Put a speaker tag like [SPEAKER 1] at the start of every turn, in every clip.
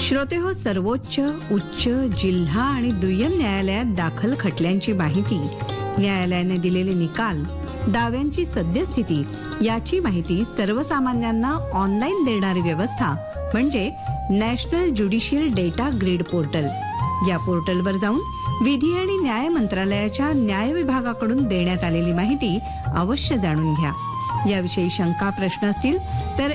[SPEAKER 1] श्रोतेहो, सर्वोच्च, उच्च, जिल्हा आणि दुय्यम न्यायालयात दाखल खटल्यांची माहिती, न्यायालयाने दिलेले निकाल, दाव्यांची सद्यस्थिती याची माहिती सर्वसामान्यांना ऑनलाईन देणारी व्यवस्था म्हणजे national judicial data grid portal. या पोर्टलवर जाऊन विधी आणि न्याय मंत्रालयाच्या न्याय विभागाकडून देण्यात आलेली माहिती अवश्य जाणून घ्या. याविषयी शंका प्रश्न असतील तर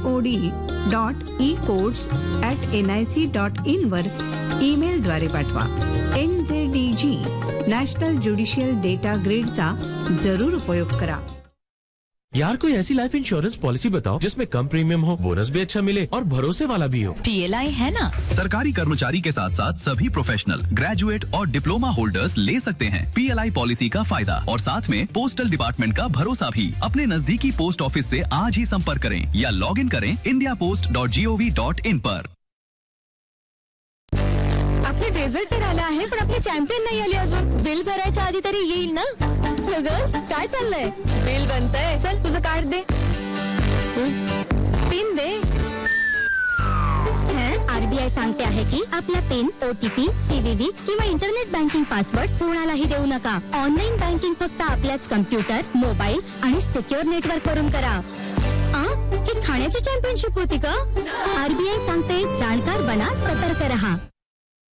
[SPEAKER 1] hod.ecourts@nic.in वर ईमेलद्वारे पाठवा. NJDG नॅशनल ज्युडिशियल डेटा ग्रिडचा जरूर उपयोग करा.
[SPEAKER 2] यार, कोई ऐसी लाइफ इंश्योरेंस पॉलिसी बताओ जिसमें कम प्रीमियम हो, बोनस भी अच्छा मिले और भरोसे वाला भी हो.
[SPEAKER 3] PLI है ना.
[SPEAKER 4] सरकारी कर्मचारी के साथ साथ सभी प्रोफेशनल, ग्रेजुएट और डिप्लोमा होल्डर्स ले सकते हैं PLI पॉलिसी का फायदा और साथ में पोस्टल डिपार्टमेंट का भरोसा भी. अपने नजदीकी पोस्ट ऑफिस से आज ही संपर्क करें या लॉग इन करें indiapost.gov.in पर.
[SPEAKER 3] आपले डेझर्ट तर आले आहे, पण आपले चॅम्पियन नाही आले अजून. बिल भरायच्या आधी तरी येईल ना. सगळं काय चाललंय? बिल बनतंय. चल तुझं कार्ड दे, पिन दे.
[SPEAKER 5] RBI सांगते आहे की आपला पिन, OTP, CVV किंवा इंटरनेट बँकिंग पासवर्ड कोणालाही देऊ नका. ऑनलाईन बँकिंग फक्त आपल्याच कम्प्युटर, मोबाईल आणि सिक्युअर नेटवर्क करून करा. ही खाण्याची चॅम्पियनशिप होती का? RBI सांगते, जाणकार बना, सतर्क रहा.